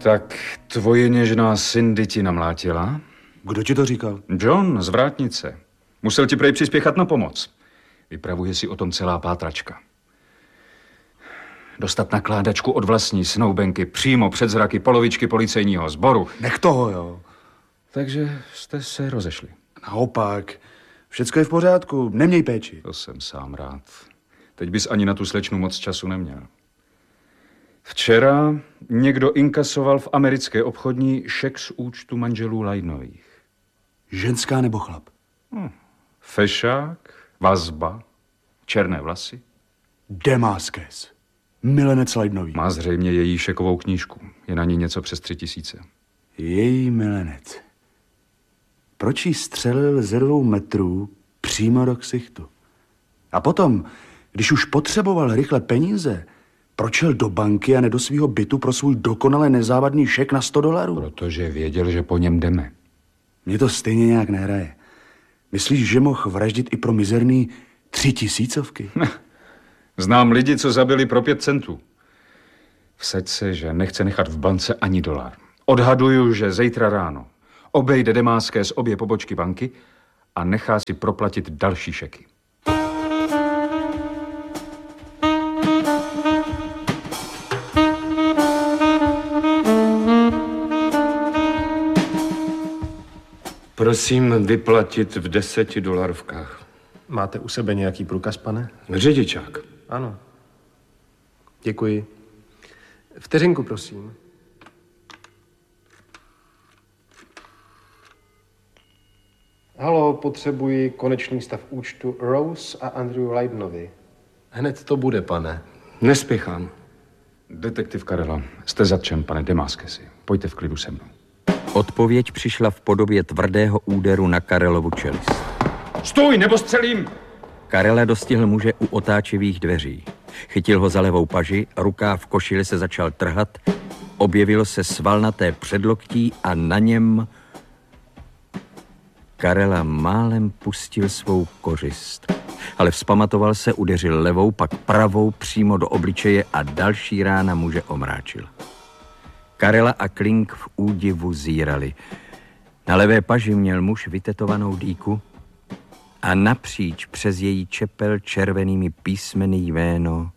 Tak tvoje něžná Cindy ti namlátila? Kdo ti to říkal? John z vrátnice. Musel ti prej přispěchat na pomoc. Vypravuje si o tom celá pátračka. Dostat nakládačku od vlastní snoubenky přímo před zraky polovičky policejního sboru. Nech toho, jo. Takže jste se rozešli. Naopak. Všecko je v pořádku. Neměj péči. To jsem sám rád. Teď bys ani na tu slečnu moc času neměl. Včera někdo inkasoval v americké obchodní šek z účtu manželů Lajnových. Ženská nebo chlap? Fešák, vazba, černé vlasy. Demáskes. Milenec Lajnový. Má zřejmě její šekovou knížku. Je na ní něco přes 3000. Její milenec. Proč jí střelil ze 2 metrů přímo do ksichtu? A potom, když už potřeboval rychle peníze, proč šel do banky a ne do svého bytu pro svůj dokonale nezávadný šek na $100? Protože věděl, že po něm jdeme. Mně to stejně nějak nehraje. Myslíš, že mohl vraždit i pro mizerný 3000? Znám lidi, co zabili pro 5 centů. Vsaď se, že nechce nechat v bance ani $1. Odhaduju, že zítra ráno obejde Demáskes obě pobočky banky a nechá si proplatit další šeky. Prosím vyplatit v $10. Máte u sebe nějaký průkaz, pane? Řidičák. Ano. Děkuji. Vteřinku, prosím. Halo, potřebuji konečný stav účtu Rose a Andrew Lydnovi. Hned to bude, pane. Nespěchám. Detektiv Karela, jste zatčen, pane Demáskesi. Pojďte v klidu se mnou. Odpověď přišla v podobě tvrdého úderu na Karelovu čelist. Stůj, nebo střelím! Karela dostihl muže u otáčivých dveří. Chytil ho za levou paži, rukáv v košili se začal trhat, objevilo se svalnaté předloktí a na něm Karela málem pustil svou kořist. Ale vzpamatoval se, udeřil levou, pak pravou přímo do obličeje a další rána muže omráčil. Karela a Klink v údivu zírali. Na levé paži měl muž vytetovanou dýku a napříč přes její čepel červenými písmeny jméno